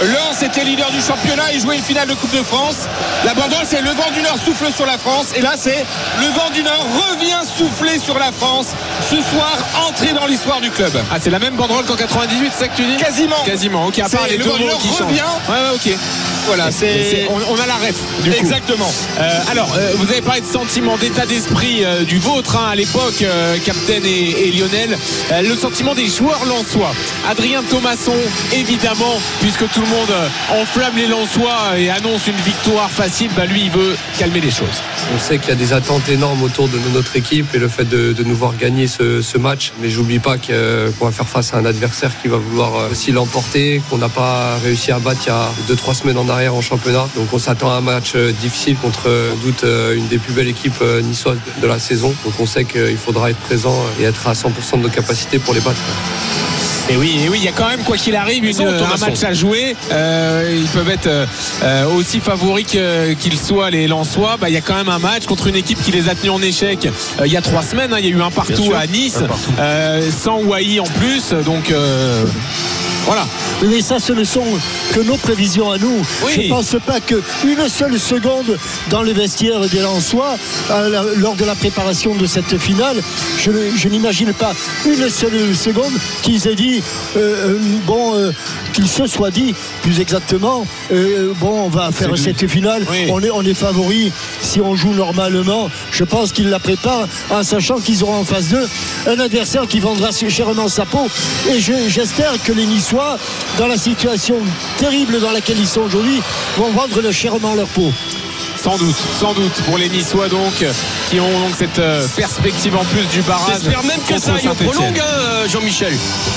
Lens était leader du championnat et jouait une finale de Coupe de France. La banderole, c'est le vent du Nord souffle sur la France. Et là, c'est le vent du Nord revient souffler sur la France. Ce soir, entrée dans l'histoire du club. Ah, c'est la même banderole qu'en 98, c'est ça que tu dis ? Quasiment. Ok, à part les deux mots qui changent. Ouais, ok. Voilà, on a la ref. Exactement. Alors, vous avez parlé de sentiment, d'état d'esprit du vôtre à l'époque, Captain et Lionel. Le sentiment des joueurs lensois. Adrien Thomasson, évidemment, puisque tout le monde enflamme les Lensois et annonce une victoire facile, lui, il veut calmer les choses. On sait qu'il y a des attentes énormes autour de notre équipe et le fait de nous voir gagner ce match. Mais j'oublie pas qu'on va faire face à un adversaire qui va vouloir aussi l'emporter, qu'on n'a pas réussi à battre il y a 2-3 semaines en arrière en championnat. Donc on s'attend à un match difficile contre doute une des plus belles équipes niçoises de la saison. Donc on sait qu'il faudra être présent et être à 100% de nos capacités pour les battre. Et oui, il y a quand même, quoi qu'il arrive, un match à jouer. Ils peuvent être aussi favoris qu'ils soient, les Lensois. Il y a quand même un match contre une équipe qui les a tenus en échec il y a 3 semaines. Il y a eu un partout à Nice, sans Wai en plus. Donc voilà. Mais ça, ce ne sont que nos prévisions à nous. Oui. Je ne pense pas qu'une seule seconde dans le vestiaire des Lensois, lors de la préparation de cette finale, je n'imagine pas une seule seconde qu'ils aient dit, qu'ils se soient dit, plus exactement, on va faire cette finale, oui. on est favoris si on joue normalement. Je pense qu'ils la préparent en sachant qu'ils auront en face d'eux un adversaire qui vendra chèrement sa peau. Et j'espère que les Niçois, dans la situation terrible dans laquelle ils sont aujourd'hui, vont vendre chèrement leur peau. Sans doute pour les Niçois donc qui ont donc cette perspective en plus du barrage. J'espère même que ça aille prolongue, Jean-Michel.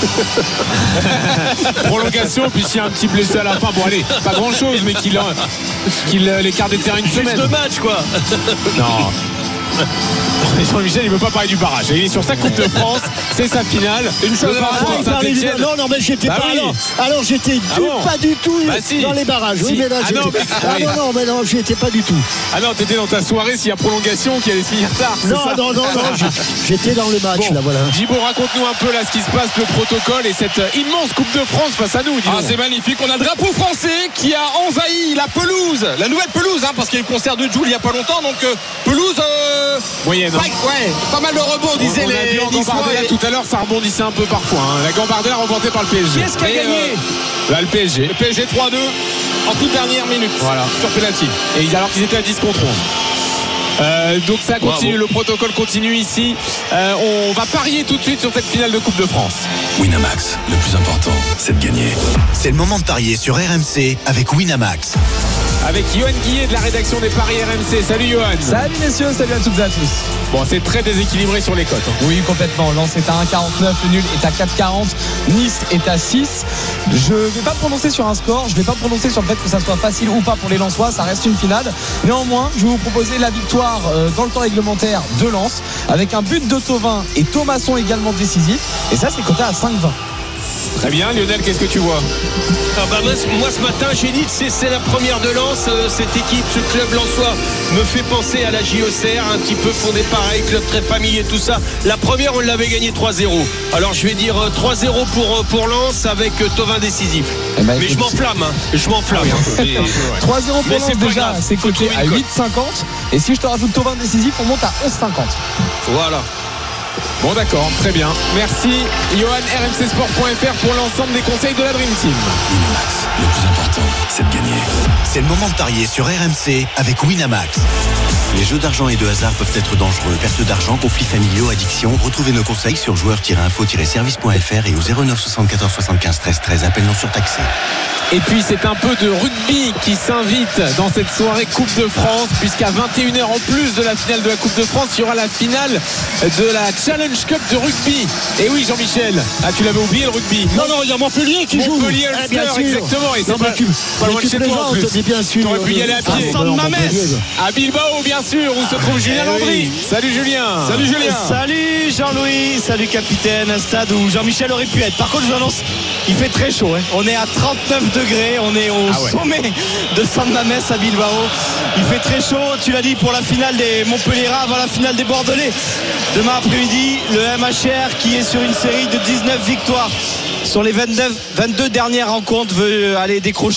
Prolongation, puis s'il y a un petit blessé à la fin, pas grand chose, mais qu'il l'écart des terrains une semaine. Juste de match quoi. Non. Jean-Michel, il ne veut pas parler du barrage. Il est sur sa Coupe de France, c'est sa finale. Une chose non, mais j'étais pas là. Alors j'étais pas du tout dans les barrages. Oui, mais là, non, j'étais pas du tout. Ah non, t'étais dans ta soirée s'il y a prolongation qui allait finir tard. Non, j'étais dans le match là, voilà. Gibo, raconte-nous un peu là ce qui se passe, le protocole et cette immense Coupe de France face à nous. C'est magnifique. On a le drapeau français qui a envahi la pelouse, la nouvelle pelouse, parce qu'il y a eu le concert de Jul il y a pas longtemps, donc pelouse. Moyenne. Pas mal de rebonds, disaient les Niçois. Tout à l'heure, ça rebondissait un peu parfois. La Gambardella remportée par le PSG. Qui est-ce qui a gagné le PSG. Le PSG 3-2 en toute dernière minute. Voilà, sur penalty. Et alors qu'ils étaient à 10 contre 11. Donc ça continue, le protocole continue ici. On va parier tout de suite sur cette finale de Coupe de France. Winamax, le plus important, c'est de gagner. C'est le moment de parier sur RMC avec Winamax. Avec Johan Guillet de la rédaction des paris RMC. Salut Johan. Salut messieurs, salut à toutes et à tous. Bon, c'est très déséquilibré sur les cotes. Oui, complètement. Lens est à 1,49, le nul est à 4,40, Nice est à 6. Je ne vais pas me prononcer sur un score, je ne vais pas me prononcer sur le fait que ça soit facile ou pas pour les Lensois, ça reste une finale. Néanmoins, je vais vous proposer la victoire dans le temps réglementaire de Lens avec un but de Thauvin et Thomasson également décisif. Et ça, c'est coté à 5,20. Très bien, Lionel, qu'est-ce que tu vois ? Moi ce matin j'ai dit c'est la première de Lens, cette équipe, ce club lensois me fait penser à la JOCR, un petit peu fondé pareil, club très familier, tout ça. La première on l'avait gagné 3-0. Alors je vais dire 3-0 pour Lens avec Thauvin décisif. Mais je m'enflamme. 3-0 pour Lens déjà, c'est coté à 8,50. Et si je te rajoute Thauvin décisif, on monte à 11,50. Voilà. Bon d'accord, très bien. Merci Johan, rmcsport.fr pour l'ensemble des conseils de la Dream Team. Winamax, le plus important, c'est de gagner. C'est le moment de parier sur RMC avec Winamax. Les jeux d'argent et de hasard peuvent être dangereux. Perte d'argent, conflits familiaux, addiction. Retrouvez nos conseils sur joueurs-info-service.fr et au 09 74 75 13 13. Appel non surtaxé. Et puis c'est un peu de rugby qui s'invite dans cette soirée Coupe de France, puisqu'à 21h en plus de la finale de la Coupe de France, il y aura la finale de la Challenge Cup de rugby. Et oui Jean-Michel, tu l'avais oublié le rugby. Non, il y a Montpellier qui joue. Montpellier Ulster, exactement. Et c'est pas loin de chez toi en plus. Bien sûr. T'aurais pu y aller à pied. À Bilbao bien sûr, où se trouve Julien Landry. Salut Julien. Salut Julien. Salut Jean-Louis, salut capitaine. Un stade où Jean-Michel aurait pu être. Par contre je vous annonce, il fait très chaud. On est à 39 degrés, on est au sommet de San Mamés à Bilbao. Il fait très chaud, tu l'as dit, pour la finale des Montpelliérains avant la finale des Bordelais. Demain après-midi, le MHR qui est sur une série de 19 victoires sur les 22 dernières rencontres veut aller décrocher